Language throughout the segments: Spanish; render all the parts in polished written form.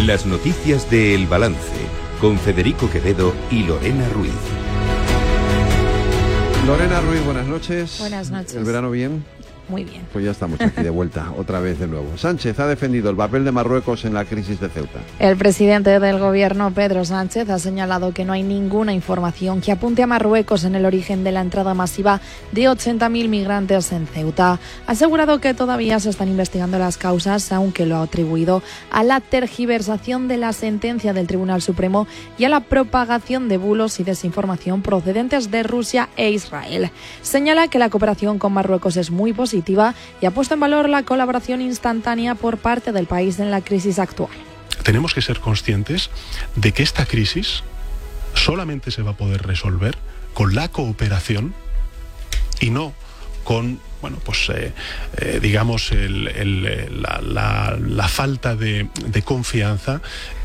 Las noticias de El Balance, con Federico Quevedo y Lorena Ruiz. Lorena Ruiz, buenas noches. Buenas noches. ¿El verano bien? Muy bien. Pues ya estamos aquí de vuelta, otra vez de nuevo. Sánchez ha defendido el papel de Marruecos en la crisis de Ceuta. El presidente del gobierno, Pedro Sánchez, ha señalado que no hay ninguna información que apunte a Marruecos en el origen de la entrada masiva de 80.000 migrantes en Ceuta. Ha asegurado que todavía se están investigando las causas, aunque lo ha atribuido a la tergiversación de la sentencia del Tribunal Supremo y a la propagación de bulos y desinformación procedentes de Rusia e Israel. Señala que la cooperación con Marruecos es muy positiva y ha puesto en valor la colaboración instantánea por parte del país en la crisis actual. Tenemos que ser conscientes de que esta crisis solamente se va a poder resolver con la cooperación y no con, digamos, la falta de confianza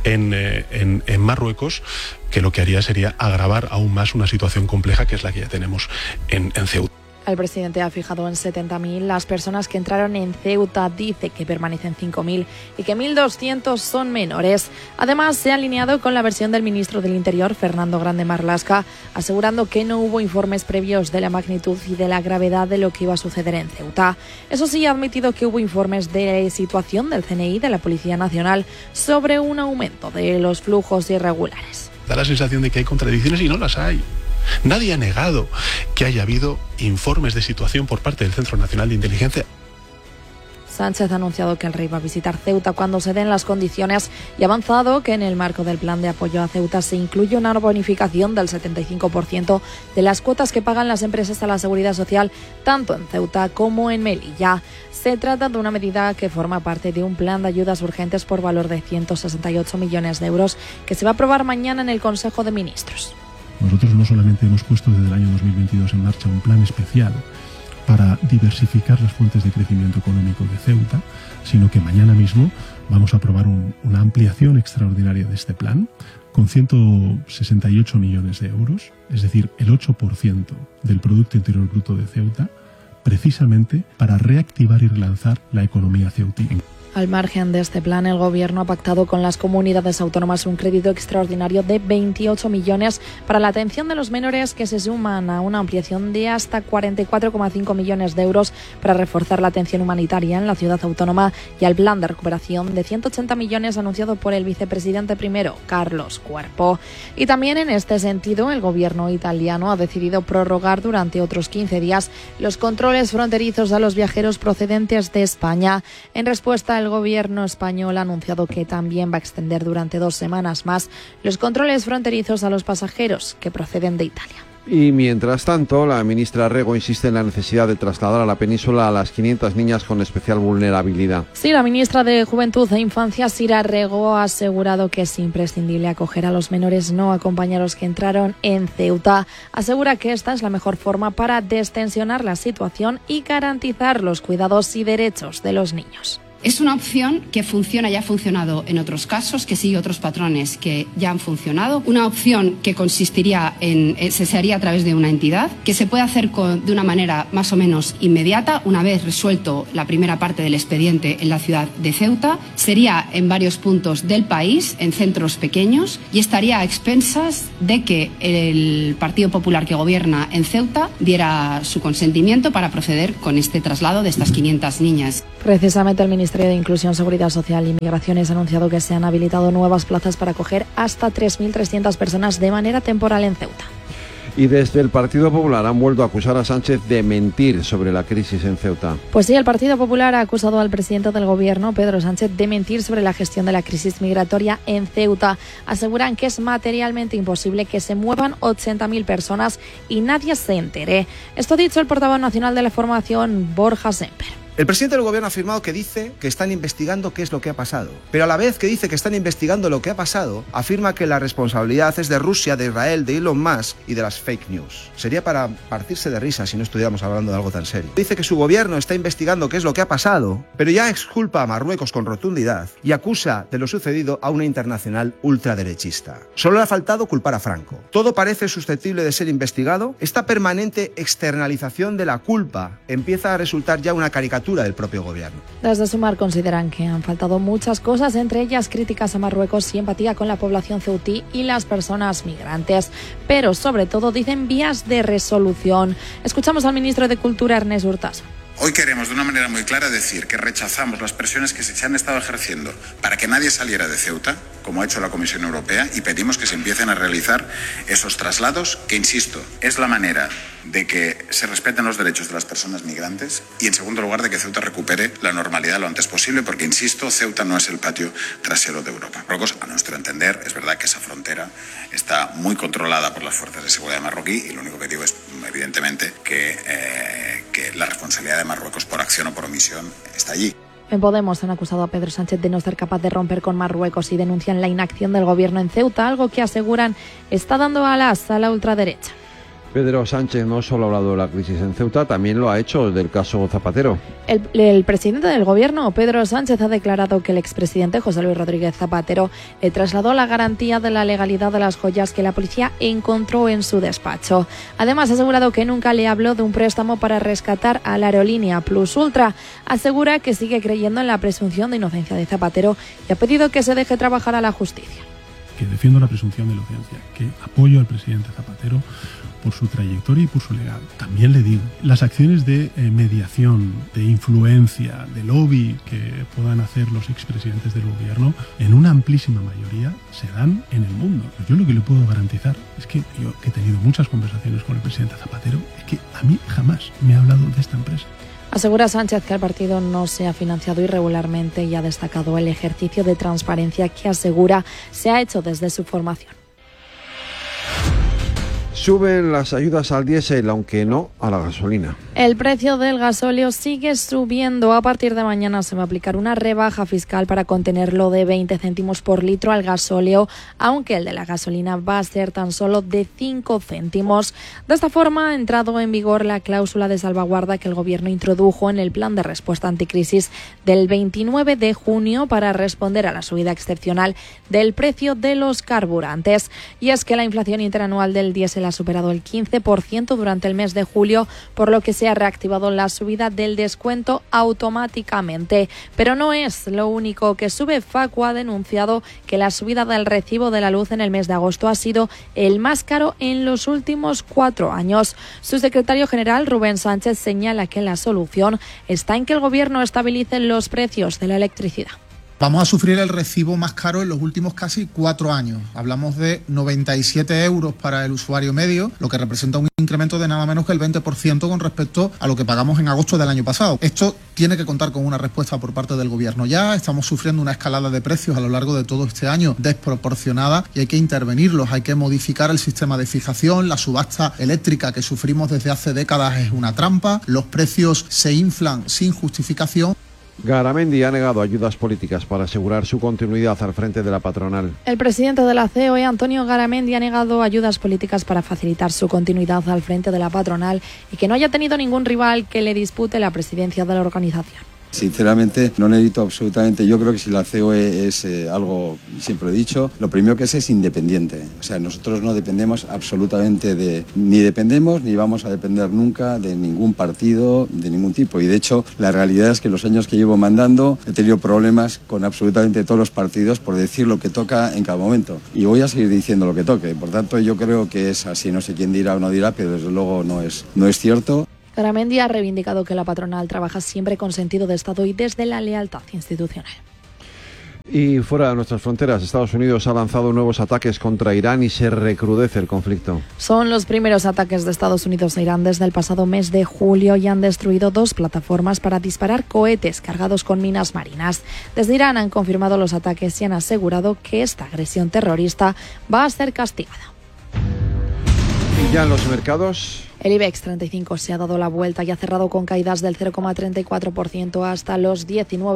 en Marruecos, que lo que haría sería agravar aún más una situación compleja que es la que ya tenemos en Ceuta. El presidente ha fijado en 70.000 las personas que entraron en Ceuta. Dice que permanecen 5.000 y que 1.200 son menores. Además, se ha alineado con la versión del ministro del Interior, Fernando Grande Marlaska, asegurando que no hubo informes previos de la magnitud y de la gravedad de lo que iba a suceder en Ceuta. Eso sí, ha admitido que hubo informes de situación del CNI y de la Policía Nacional sobre un aumento de los flujos irregulares. Da la sensación de que hay contradicciones y no las hay. Nadie ha negado que haya habido informes de situación por parte del Centro Nacional de Inteligencia. Sánchez ha anunciado que el rey va a visitar Ceuta cuando se den las condiciones y ha avanzado que en el marco del plan de apoyo a Ceuta se incluye una bonificación del 75% de las cuotas que pagan las empresas a la seguridad social, tanto en Ceuta como en Melilla. Se trata de una medida que forma parte de un plan de ayudas urgentes por valor de 168 millones de euros que se va a aprobar mañana en el Consejo de Ministros. Nosotros no solamente hemos puesto desde el año 2022 en marcha un plan especial para diversificar las fuentes de crecimiento económico de Ceuta, sino que mañana mismo vamos a aprobar una ampliación extraordinaria de este plan con 168 millones de euros, es decir, el 8% del Producto Interior Bruto de Ceuta, precisamente para reactivar y relanzar la economía ceutina. Al margen de este plan, el Gobierno ha pactado con las comunidades autónomas un crédito extraordinario de 28 millones para la atención de los menores, que se suman a una ampliación de hasta 44,5 millones de euros para reforzar la atención humanitaria en la ciudad autónoma y al plan de recuperación de 180 millones anunciado por el vicepresidente primero, Carlos Cuerpo. Y también en este sentido, el Gobierno italiano ha decidido prorrogar durante otros 15 días los controles fronterizos a los viajeros procedentes de España. En respuesta, el Gobierno español ha anunciado que también va a extender durante 2 semanas más los controles fronterizos a los pasajeros que proceden de Italia. Y mientras tanto, la ministra Rego insiste en la necesidad de trasladar a la península a las 500 niñas con especial vulnerabilidad. Sí, la ministra de Juventud e Infancia, Sira Rego, ha asegurado que es imprescindible acoger a los menores no acompañados que entraron en Ceuta. Asegura que esta es la mejor forma para destensionar la situación y garantizar los cuidados y derechos de los niños. Es una opción que funciona y ha funcionado en otros casos, que sigue otros patrones que ya han funcionado. Una opción que consistiría se haría a través de una entidad, que se puede hacer de una manera más o menos inmediata, una vez resuelto la primera parte del expediente en la ciudad de Ceuta. Sería en varios puntos del país, en centros pequeños, y estaría a expensas de que el Partido Popular que gobierna en Ceuta diera su consentimiento para proceder con este traslado de estas 500 niñas. Precisamente el Ministerio de Inclusión, Seguridad Social y Migraciones ha anunciado que se han habilitado nuevas plazas para acoger hasta 3.300 personas de manera temporal en Ceuta. Y desde el Partido Popular han vuelto a acusar a Sánchez de mentir sobre la crisis en Ceuta. Pues sí, el Partido Popular ha acusado al presidente del Gobierno, Pedro Sánchez, de mentir sobre la gestión de la crisis migratoria en Ceuta. Aseguran que es materialmente imposible que se muevan 80.000 personas y nadie se entere. Esto ha dicho el portavoz nacional de la formación, Borja Semper. El presidente del gobierno ha afirmado que dice que están investigando qué es lo que ha pasado. Pero a la vez que dice que están investigando lo que ha pasado, afirma que la responsabilidad es de Rusia, de Israel, de Elon Musk y de las fake news. Sería para partirse de risa si no estuviéramos hablando de algo tan serio. Dice que su gobierno está investigando qué es lo que ha pasado, pero ya exculpa a Marruecos con rotundidad y acusa de lo sucedido a una internacional ultraderechista. Solo le ha faltado culpar a Franco. Todo parece susceptible de ser investigado. Esta permanente externalización de la culpa empieza a resultar ya una caricatura postura del propio gobierno. Desde Sumar consideran que han faltado muchas cosas, entre ellas críticas a Marruecos y empatía con la población ceutí y las personas migrantes, pero sobre todo dicen vías de resolución. Escuchamos al ministro de Cultura, Ernest Urtasun. Hoy queremos de una manera muy clara decir que rechazamos las presiones que se han estado ejerciendo para que nadie saliera de Ceuta, como ha hecho la Comisión Europea, y pedimos que se empiecen a realizar esos traslados, que insisto, es la manera de que se respeten los derechos de las personas migrantes y, en segundo lugar, de que Ceuta recupere la normalidad lo antes posible, porque, insisto, Ceuta no es el patio trasero de Europa. Marruecos, a nuestro entender, es verdad que esa frontera está muy controlada por las fuerzas de seguridad marroquí, y lo único que digo es, evidentemente, que la responsabilidad de Marruecos por acción o por omisión está allí. En Podemos han acusado a Pedro Sánchez de no ser capaz de romper con Marruecos y denuncian la inacción del gobierno en Ceuta, algo que aseguran está dando alas a la ultraderecha. Pedro Sánchez no solo ha hablado de la crisis en Ceuta, también lo ha hecho del caso Zapatero. El presidente del gobierno, Pedro Sánchez, ha declarado que el expresidente José Luis Rodríguez Zapatero le trasladó la garantía de la legalidad de las joyas que la policía encontró en su despacho. Además, ha asegurado que nunca le habló de un préstamo para rescatar a la aerolínea Plus Ultra. Asegura que sigue creyendo en la presunción de inocencia de Zapatero y ha pedido que se deje trabajar a la justicia. Que defiendo la presunción de inocencia, que apoyo al presidente Zapatero por su trayectoria y por su legado. También le digo, las acciones de mediación, de influencia, de lobby que puedan hacer los expresidentes del gobierno, en una amplísima mayoría se dan en el mundo. Yo lo que le puedo garantizar es que yo, que he tenido muchas conversaciones con el presidente Zapatero, es que a mí jamás me ha hablado de esta empresa. Asegura Sánchez que el partido no se ha financiado irregularmente y ha destacado el ejercicio de transparencia que asegura se ha hecho desde su formación. Suben las ayudas al diésel, aunque no a la gasolina. El precio del gasóleo sigue subiendo. A partir de mañana se va a aplicar una rebaja fiscal para contenerlo de 20 céntimos por litro al gasóleo, aunque el de la gasolina va a ser tan solo de 5 céntimos. De esta forma ha entrado en vigor la cláusula de salvaguarda que el gobierno introdujo en el plan de respuesta anticrisis del 29 de junio para responder a la subida excepcional del precio de los carburantes. Y es que la inflación interanual del diésel ha superado el 15% durante el mes de julio, por lo que se ha reactivado la subida del descuento automáticamente. Pero no es lo único que sube. Facu ha denunciado que la subida del recibo de la luz en el mes de agosto ha sido el más caro en los últimos 4 años. Su secretario general, Rubén Sánchez, señala que la solución está en que el gobierno estabilice los precios de la electricidad. Vamos a sufrir el recibo más caro en los últimos casi 4 años. Hablamos de 97 euros para el usuario medio, lo que representa un incremento de nada menos que el 20% con respecto a lo que pagamos en agosto del año pasado. Esto tiene que contar con una respuesta por parte del gobierno ya. Estamos sufriendo una escalada de precios a lo largo de todo este año desproporcionada y hay que intervenirlos, hay que modificar el sistema de fijación. La subasta eléctrica que sufrimos desde hace décadas es una trampa. Los precios se inflan sin justificación. Garamendi ha negado ayudas políticas para asegurar su continuidad al frente de la patronal. El presidente de la COE, Antonio Garamendi, ha negado ayudas políticas para facilitar su continuidad al frente de la patronal y que no haya tenido ningún rival que le dispute la presidencia de la organización. Sinceramente no necesito absolutamente, yo creo que si la COE es algo, siempre he dicho, lo primero que es independiente. O sea, nosotros no dependemos absolutamente ni dependemos ni vamos a depender nunca de ningún partido, de ningún tipo. Y de hecho, la realidad es que los años que llevo mandando he tenido problemas con absolutamente todos los partidos por decir lo que toca en cada momento. Y voy a seguir diciendo lo que toque. Por tanto, yo creo que es así, no sé quién dirá o no dirá, pero desde luego no es cierto. Garamendi ha reivindicado que la patronal trabaja siempre con sentido de Estado y desde la lealtad institucional. Y fuera de nuestras fronteras, Estados Unidos ha lanzado nuevos ataques contra Irán y se recrudece el conflicto. Son los primeros ataques de Estados Unidos a Irán desde el pasado mes de julio y han destruido 2 plataformas para disparar cohetes cargados con minas marinas. Desde Irán han confirmado los ataques y han asegurado que esta agresión terrorista va a ser castigada. Y ya en los mercados... El IBEX 35 se ha dado la vuelta y ha cerrado con caídas del 0,34% hasta los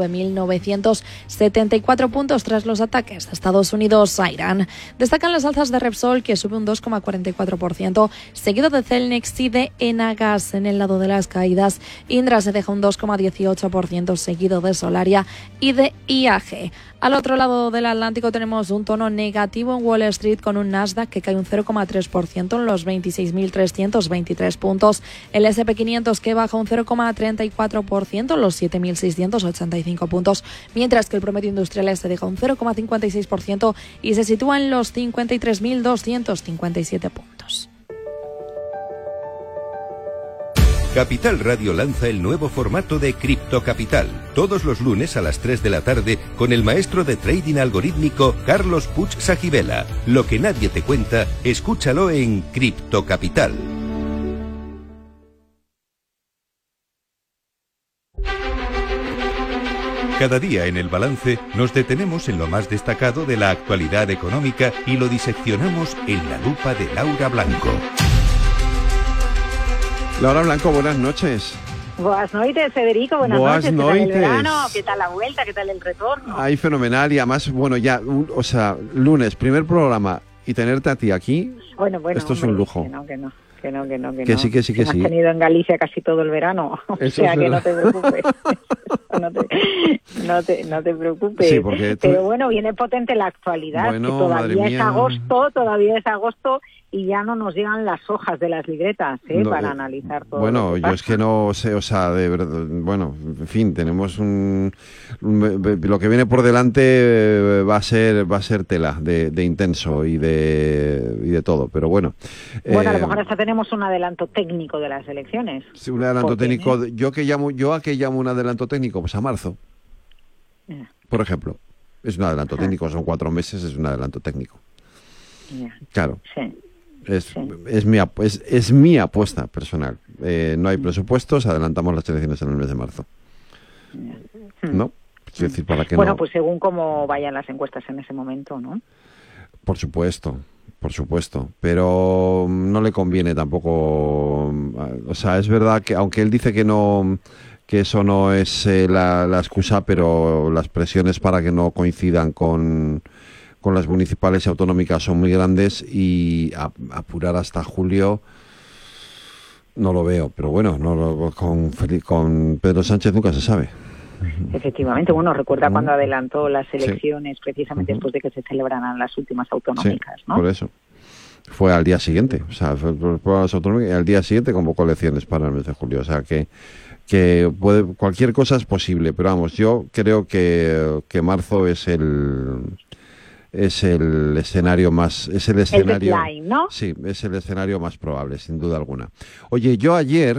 19.974 puntos tras los ataques de Estados Unidos a Irán. Destacan las alzas de Repsol, que sube un 2,44%, seguido de Celnex y de Enagas. En el lado de las caídas, Indra se deja un 2,18%, seguido de Solaria y de IAG. Al otro lado del Atlántico tenemos un tono negativo en Wall Street con un Nasdaq que cae un 0,3% en los 26.323 23 puntos. El S&P 500 que baja un 0,34%, los 7.685 puntos, mientras que el promedio industrial se deja un 0,56% y se sitúa en los 53.257 puntos. Capital Radio lanza el nuevo formato de Cripto Capital, todos los lunes a las 3 de la tarde con el maestro de trading algorítmico Carlos Puig Sajibela. Lo que nadie te cuenta, escúchalo en Cripto Capital. Cada día en El Balance nos detenemos en lo más destacado de la actualidad económica y lo diseccionamos en la lupa de Laura Blanco. Laura Blanco, buenas noches. Buenas noches, Federico, buenas noches. ¿Qué tal el verano? ¿Qué tal la vuelta? ¿Qué tal el retorno? Ay, fenomenal, y además, bueno, ya, lunes, primer programa, y tenerte a ti aquí, bueno, esto es un lujo. Que sí. Hemos tenido en Galicia casi todo el verano, o sea que no te preocupes. no te preocupes. Sí, porque pero bueno, viene potente la actualidad, bueno, que todavía es agosto y ya no nos llegan las hojas de las libretas para analizar todo. Bueno, yo es que no sé, de verdad, bueno, en fin, tenemos lo que viene por delante va a ser tela de intenso y de todo, pero bueno. Bueno, a lo mejor hasta tenemos un adelanto técnico de las elecciones. Sí, un adelanto técnico. ¿Yo a qué llamo un adelanto técnico? Pues a marzo, por ejemplo. Es un adelanto técnico, son 4 meses, es un adelanto técnico. Claro. Sí. Es mi apuesta personal. No hay presupuestos, adelantamos las elecciones en el mes de marzo. ¿No? Quiero decir, para que pues según cómo vayan las encuestas en ese momento, ¿no? Por supuesto, pero no le conviene tampoco. O sea, es verdad que aunque él dice que no, que eso no es la excusa, pero las presiones para que no coincidan con las municipales y autonómicas son muy grandes y apurar hasta julio no lo veo, pero bueno, con Pedro Sánchez nunca se sabe. Efectivamente, bueno, recuerda cuando adelantó las elecciones precisamente después de que se celebraran las últimas autonómicas, ¿no? Por eso. Fue al día siguiente, fue las autonómicas y al día siguiente convocó elecciones para el mes de julio, o sea que cualquier cosa es posible, pero vamos, yo creo que marzo es el escenario más, es el escenario, el deadline, ¿no? Sí, es el escenario más probable, sin duda alguna. Oye, yo ayer,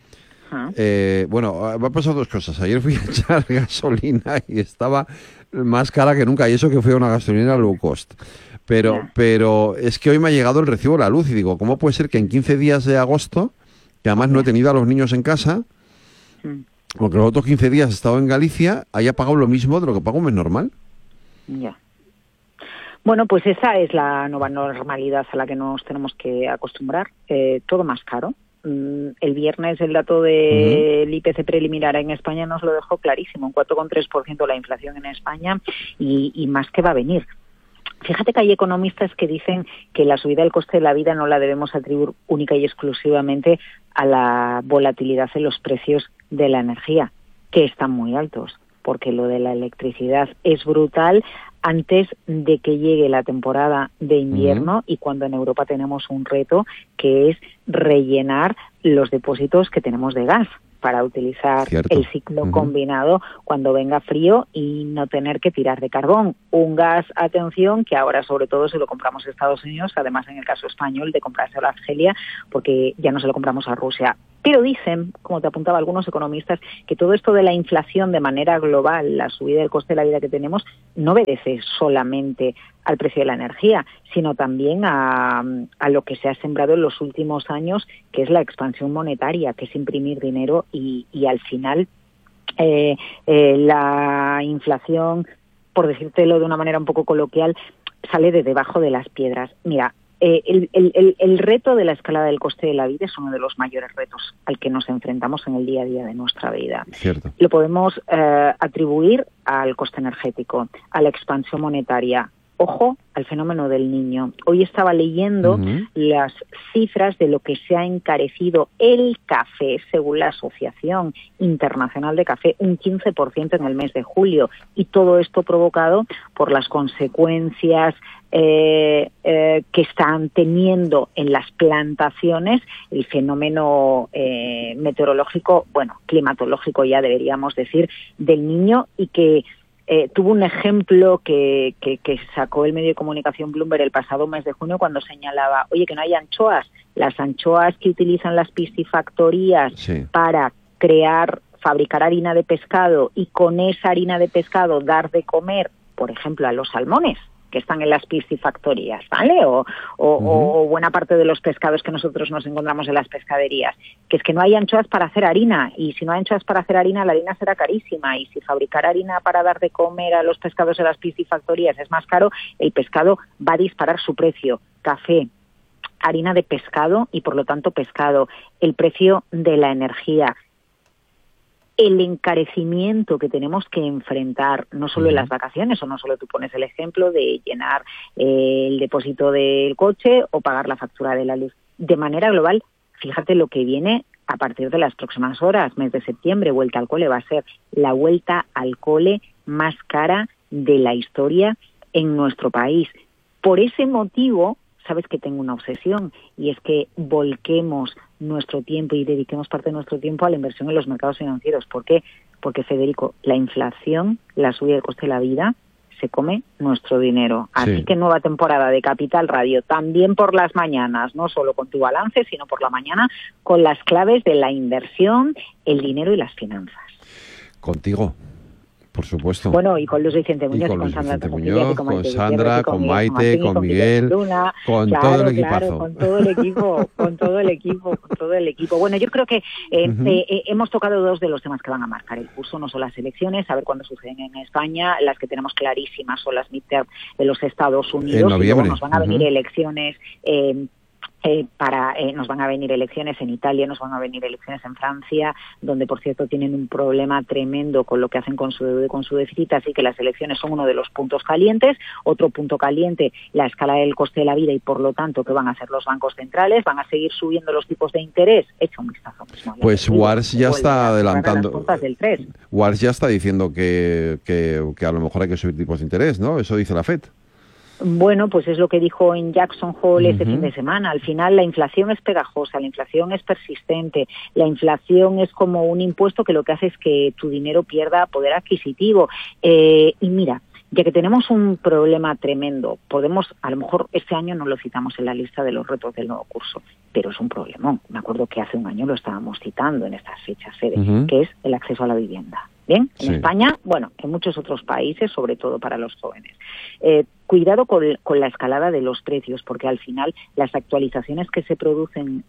me han pasado 2 cosas. Ayer fui a echar gasolina y estaba más cara que nunca, y eso que fui a una gasolina low cost. Pero es que hoy me ha llegado el recibo de la luz y digo, ¿cómo puede ser que en 15 días de agosto, que además no he tenido a los niños en casa, porque los otros 15 días he estado en Galicia, haya pagado lo mismo de lo que pago un mes normal? Ya. Bueno, pues esa es la nueva normalidad a la que nos tenemos que acostumbrar. Todo más caro. El viernes el dato del IPC preliminar en España nos lo dejó clarísimo, un 4,3% la inflación en España y más que va a venir. Fíjate que hay economistas que dicen que la subida del coste de la vida no la debemos atribuir única y exclusivamente a la volatilidad en los precios de la energía, que están muy altos, porque lo de la electricidad es brutal antes de que llegue la temporada de invierno y cuando en Europa tenemos un reto que es rellenar los depósitos que tenemos de gas para utilizar el ciclo combinado cuando venga frío y no tener que tirar de carbón. Un gas, atención, que ahora sobre todo se lo compramos a Estados Unidos, además en el caso español de comprárselo a Argelia, porque ya no se lo compramos a Rusia. Pero dicen, como te apuntaba algunos economistas, que todo esto de la inflación de manera global, la subida del coste de la vida que tenemos, no obedece solamente al precio de la energía, sino también a lo que se ha sembrado en los últimos años, que es la expansión monetaria, que es imprimir dinero y al final la inflación, por decírtelo de una manera un poco coloquial, sale de debajo de las piedras. Mira, el reto de la escalada del coste de la vida es uno de los mayores retos al que nos enfrentamos en el día a día de nuestra vida. Cierto. Lo podemos atribuir al coste energético, a la expansión monetaria ojo al fenómeno del Niño. Hoy estaba leyendo las cifras de lo que se ha encarecido el café, según la Asociación Internacional de Café, un 15% en el mes de julio. Y todo esto provocado por las consecuencias que están teniendo en las plantaciones el fenómeno meteorológico, bueno, climatológico ya deberíamos decir, del Niño, y que tuvo un ejemplo que sacó el medio de comunicación Bloomberg el pasado mes de junio, cuando señalaba, oye, que no hay anchoas. Las anchoas que utilizan las piscifactorías para fabricar harina de pescado, y con esa harina de pescado dar de comer, por ejemplo, a los salmones que están en las piscifactorías, ¿vale? O buena parte de los pescados que nosotros nos encontramos en las pescaderías, que es que no hay anchoas para hacer harina, y si no hay anchoas para hacer harina, la harina será carísima, y si fabricar harina para dar de comer a los pescados en las piscifactorías es más caro, el pescado va a disparar su precio. Café, harina de pescado y por lo tanto pescado, el precio de la energía, el encarecimiento que tenemos que enfrentar, no solo en las vacaciones, o no solo tú pones el ejemplo de llenar el depósito del coche o pagar la factura de la luz. De manera global, fíjate lo que viene a partir de las próximas horas, mes de septiembre, vuelta al cole, va a ser la vuelta al cole más cara de la historia en nuestro país. Por ese motivo, sabes que tengo una obsesión, y es que volquemos nuestro tiempo y dediquemos parte de nuestro tiempo a la inversión en los mercados financieros. ¿Por qué? Porque, Federico, la inflación, la subida del coste de la vida, se come nuestro dinero. Así que nueva temporada de Capital Radio, también por las mañanas, no solo con tu balance, sino por la mañana, con las claves de la inversión, el dinero y las finanzas. Contigo. Por supuesto. Bueno, y con Luis Vicente Muñoz, con Luis Sandra Vicente Muñoz, con Sandra, con Maite, con Miguel, con todo el equipazo. Claro, con todo el equipo. Bueno, yo creo que hemos tocado dos de los temas que van a marcar el curso, no son las elecciones, a ver cuándo suceden en España. Las que tenemos clarísimas son las midterm de los Estados Unidos. En noviembre. Y luego nos van a venir elecciones nos van a venir elecciones en Italia, nos van a venir elecciones en Francia, donde por cierto tienen un problema tremendo con lo que hacen con su deuda y con su déficit, así que las elecciones son uno de los puntos calientes. Otro punto caliente, la escalada del coste de la vida, y por lo tanto, ¿qué van a hacer los bancos centrales? ¿Van a seguir subiendo los tipos de interés? Echa un vistazo mismo. Pues Wars ya está adelantando. Wars ya está diciendo que a lo mejor hay que subir tipos de interés, ¿no? Eso dice la FED. Bueno, pues es lo que dijo en Jackson Hole este fin de semana. Al final la inflación es pegajosa, la inflación es persistente, la inflación es como un impuesto que lo que hace es que tu dinero pierda poder adquisitivo. Y mira, ya que tenemos un problema tremendo, podemos, a lo mejor este año no lo citamos en la lista de los retos del nuevo curso, pero es un problemón. Me acuerdo que hace un año lo estábamos citando en estas fechas, que es el acceso a la vivienda. Bien, en España, bueno, en muchos otros países, sobre todo para los jóvenes. Cuidado con la escalada de los precios, porque al final las actualizaciones que se producen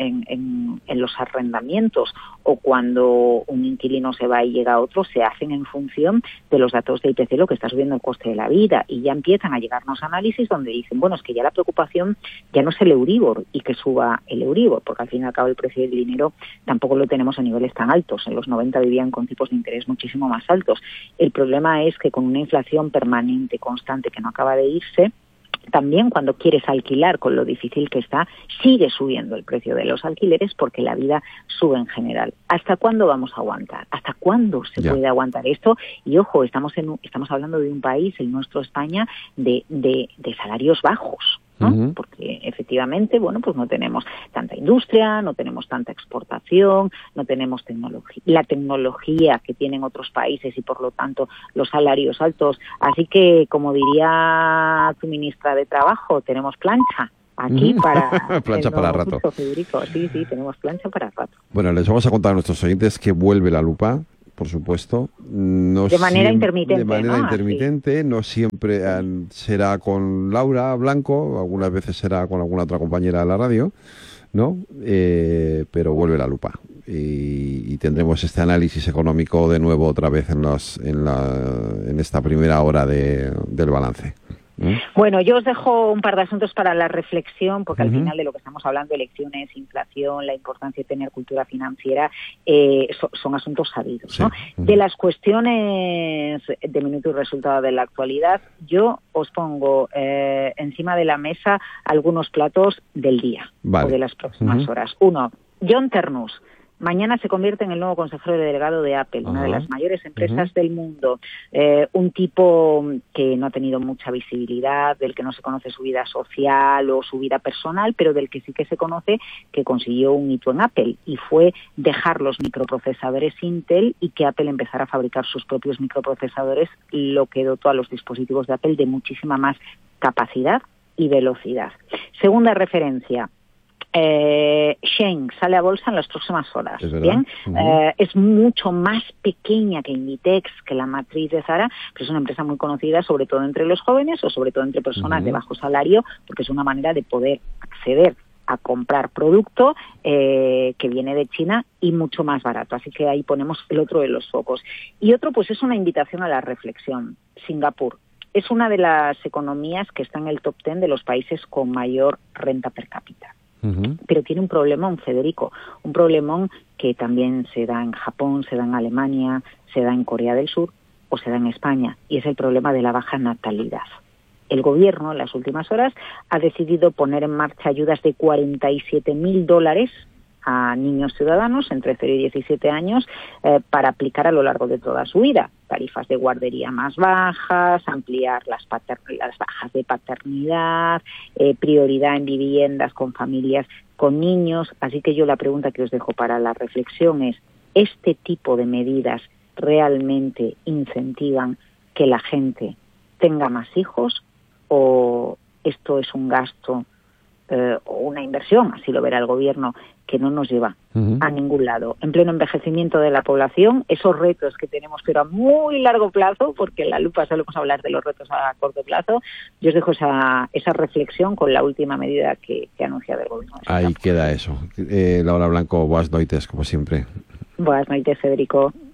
en los arrendamientos, o cuando un inquilino se va y llega otro, se hacen en función de los datos de IPC, lo que está subiendo el coste de la vida, y ya empiezan a llegarnos análisis donde dicen, bueno, es que ya la preocupación ya no es el Euribor y que suba el Euribor, porque al fin y al cabo el precio del dinero tampoco lo tenemos a niveles tan altos. En los 90 vivían con tipos de interés muchísimo más altos. El problema es que con una inflación permanente, constante, que no acaba de irse, también cuando quieres alquilar, con lo difícil que está, sigue subiendo el precio de los alquileres, porque la vida sube en general. ¿Hasta cuándo vamos a aguantar? ¿Hasta cuándo se puede aguantar esto? Y ojo, estamos hablando de un país, el nuestro España, de salarios bajos, ¿no? Porque efectivamente, bueno, pues no tenemos tanta industria, no tenemos tanta exportación, no tenemos la tecnología que tienen otros países, y por lo tanto los salarios altos. Así que, como diría tu ministra de Trabajo, tenemos plancha aquí para plancha para rato. Federico. Sí, tenemos plancha para rato. Bueno, les vamos a contar a nuestros oyentes que vuelve la lupa, por supuesto. De manera intermitente. De manera intermitente, no siempre será con Laura Blanco, algunas veces será con alguna otra compañera de la radio, ¿no? Pero vuelve la lupa. Y tendremos este análisis económico de nuevo otra vez en esta primera hora del balance. Bueno, yo os dejo un par de asuntos para la reflexión, porque al final de lo que estamos hablando, elecciones, inflación, la importancia de tener cultura financiera, son asuntos sabidos, ¿no? De las cuestiones de minuto y resultado de la actualidad, yo os pongo encima de la mesa algunos platos del día o de las próximas horas. Uno, John Ternus. Mañana se convierte en el nuevo consejero delegado de Apple, una de las mayores empresas del mundo. Un tipo que no ha tenido mucha visibilidad, del que no se conoce su vida social o su vida personal, pero del que sí que se conoce que consiguió un hito en Apple, y fue dejar los microprocesadores Intel y que Apple empezara a fabricar sus propios microprocesadores, lo que dotó a los dispositivos de Apple de muchísima más capacidad y velocidad. Segunda referencia. Shein sale a bolsa en las próximas horas. Bien, es mucho más pequeña que Inditex, que la matriz de Zara, pero es una empresa muy conocida, sobre todo entre los jóvenes o sobre todo entre personas de bajo salario, porque es una manera de poder acceder a comprar producto que viene de China y mucho más barato. Así que ahí ponemos el otro de los focos. Y otro, pues es una invitación a la reflexión. Singapur es una de las economías que está en el top 10 de los países con mayor renta per cápita. Pero tiene un problemón, Federico, un problemón que también se da en Japón, se da en Alemania, se da en Corea del Sur o se da en España, y es el problema de la baja natalidad. El gobierno en las últimas horas ha decidido poner en marcha ayudas de $47.000 a niños ciudadanos entre 0 y 17 años para aplicar a lo largo de toda su vida. Tarifas de guardería más bajas, ampliar las bajas de paternidad, prioridad en viviendas con familias con niños. Así que yo la pregunta que os dejo para la reflexión es, ¿este tipo de medidas realmente incentivan que la gente tenga más hijos, o esto es un gasto o una inversión, así lo verá el gobierno, que no nos lleva a ningún lado? En pleno envejecimiento de la población, esos retos que tenemos, pero a muy largo plazo, porque en la lupa solemos hablar de los retos a corto plazo, yo os dejo esa reflexión con la última medida que ha anunciado el gobierno. Ahí queda eso. Laura Blanco, boas noites, como siempre. Boas noites, Federico.